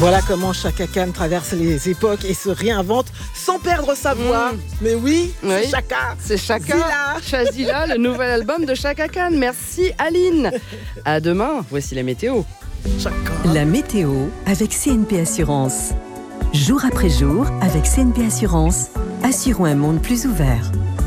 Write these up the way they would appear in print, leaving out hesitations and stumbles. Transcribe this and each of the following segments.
Voilà comment Chaka Khan traverse les époques et se réinvente sans perdre sa voix. Mais oui, c'est Chaka. C'est Chaka. Shazila, le nouvel album de Chaka Khan. Merci Aline. À demain, voici la météo. Chaka. La météo avec CNP Assurance. Jour après jour, avec CNP Assurance, assurons un monde plus ouvert.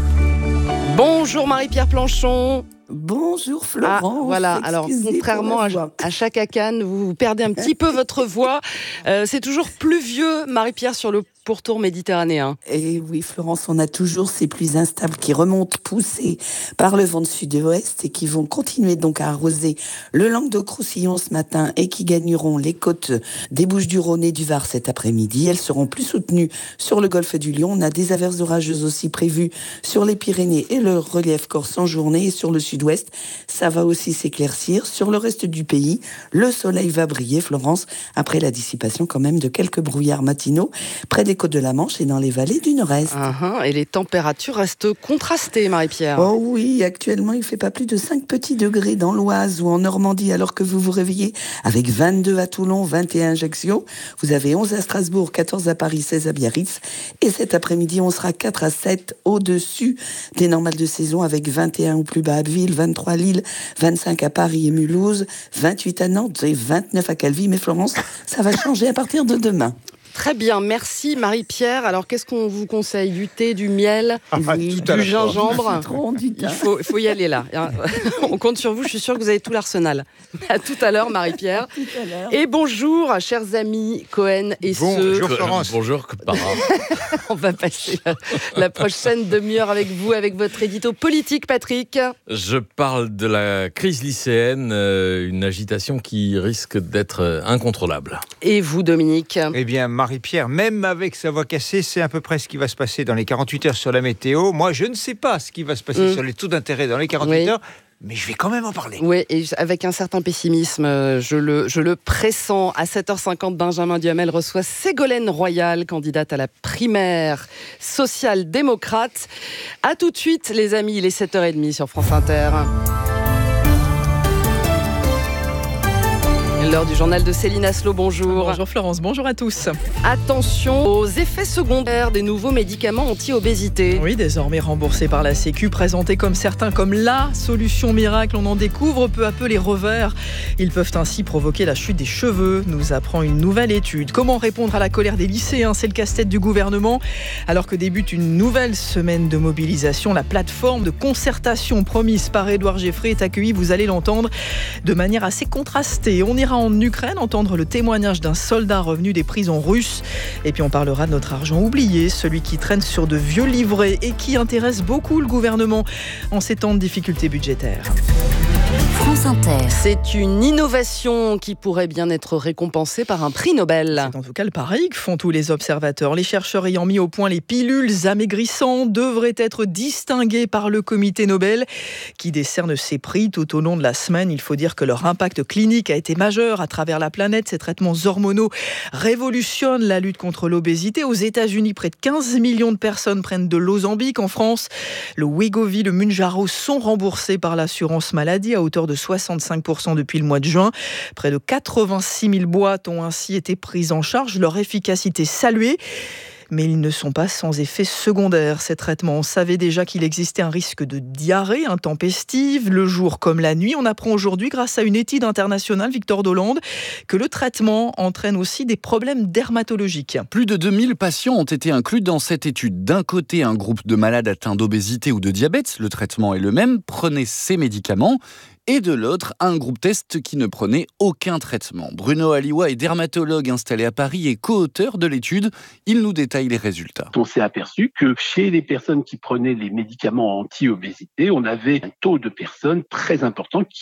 Bonjour Marie-Pierre Planchon. Bonjour Florence. Voilà, alors contrairement à Chaka Khan, vous perdez un petit peu votre voix. C'est toujours pluvieux, Marie-Pierre, sur le pourtour méditerranéen. Et oui Florence, on a toujours ces pluies instables qui remontent poussées par le vent de sud-ouest et qui vont continuer donc à arroser le Languedoc-Roussillon ce matin et qui gagneront les côtes des Bouches-du-Rhône et du Var cet après-midi. Elles seront plus soutenues sur le golfe du Lion. On a des averses orageuses aussi prévues sur les Pyrénées et le relief corse en journée, et sur le sud-ouest, ça va aussi s'éclaircir. Sur le reste du pays, le soleil va briller, Florence, après la dissipation quand même de quelques brouillards matinaux près des côtes de la Manche et dans les vallées du nord-est. Et les températures restent contrastées, Marie-Pierre. Oh oui, actuellement, il ne fait pas plus de 5 petits degrés dans l'Oise ou en Normandie, alors que vous vous réveillez avec 22 à Toulon, 21 à Ajaccio. Vous avez 11 à Strasbourg, 14 à Paris, 16 à Biarritz. Et cet après-midi, on sera 4 à 7 au-dessus des normales de saison, avec 21 au plus bas à Abbeville, 23 à Lille, 25 à Paris et Mulhouse, 28 à Nantes et 29 à Calvi. Mais Florence, ça va changer à partir de demain. Très bien, merci Marie-Pierre. Alors, qu'est-ce qu'on vous conseille? Du thé, du miel, du gingembre? Il faut y aller là. On compte sur vous, je suis sûre que vous avez tout l'arsenal. À tout à l'heure, Marie-Pierre. Et bonjour, chers amis Cohen et Bonjour Florence. Bonjour Clara. On va passer la prochaine demi-heure avec vous, avec votre édito politique, Patrick. Je parle de la crise lycéenne, une agitation qui risque d'être incontrôlable. Et vous, Dominique? Eh bien, Marie-Pierre, même avec sa voix cassée, c'est à peu près ce qui va se passer dans les 48 heures sur la météo. Moi, je ne sais pas ce qui va se passer sur les taux d'intérêt dans les 48 heures, mais je vais quand même en parler. Oui, et avec un certain pessimisme, je le pressens. À 7h50, Benjamin Duhamel reçoit Ségolène Royal, candidate à la primaire social-démocrate. A tout de suite, les amis, il est 7h30 sur France Inter. L'heure du journal de Céline Aslo, bonjour. Bonjour Florence, bonjour à tous. Attention aux effets secondaires des nouveaux médicaments anti-obésité. Oui, désormais remboursés par la Sécu, présentés comme certains comme la solution miracle, on en découvre peu à peu les revers. Ils peuvent ainsi provoquer la chute des cheveux, nous apprend une nouvelle étude. Comment répondre à la colère des lycéens? C'est le casse-tête du gouvernement. Alors que débute une nouvelle semaine de mobilisation, la plateforme de concertation promise par Édouard Geffray est accueillie, vous allez l'entendre, de manière assez contrastée. On ira en Ukraine entendre le témoignage d'un soldat revenu des prisons russes. Et puis on parlera de notre argent oublié, celui qui traîne sur de vieux livrets et qui intéresse beaucoup le gouvernement en ces temps de difficultés budgétaires. France Inter. C'est une innovation qui pourrait bien être récompensée par un prix Nobel. C'est en tout cas le pari que font tous les observateurs. Les chercheurs ayant mis au point les pilules amaigrissantes devraient être distingués par le comité Nobel qui décerne ces prix tout au long de la semaine. Il faut dire que leur impact clinique a été majeur à travers la planète. Ces traitements hormonaux révolutionnent la lutte contre l'obésité. Aux États-Unis, près de 15 millions de personnes prennent de l'Ozempic. En France, le Wegovy, le Mounjaro sont remboursés par l'assurance maladie à hauteur de 65% depuis le mois de juin. Près de 86 000 boîtes ont ainsi été prises en charge. Leur efficacité saluée. Mais ils ne sont pas sans effet secondaire, ces traitements. On savait déjà qu'il existait un risque de diarrhée intempestive, le jour comme la nuit. On apprend aujourd'hui, grâce à une étude internationale, Victor Dolande, que le traitement entraîne aussi des problèmes dermatologiques. Plus de 2000 patients ont été inclus dans cette étude. D'un côté, un groupe de malades atteints d'obésité ou de diabète, le traitement est le même, prenez ces médicaments. Et de l'autre, un groupe test qui ne prenait aucun traitement. Bruno Aliwa est dermatologue installé à Paris et co-auteur de l'étude. Il nous détaille les résultats. On s'est aperçu que chez les personnes qui prenaient les médicaments anti-obésité, on avait un taux de personnes très important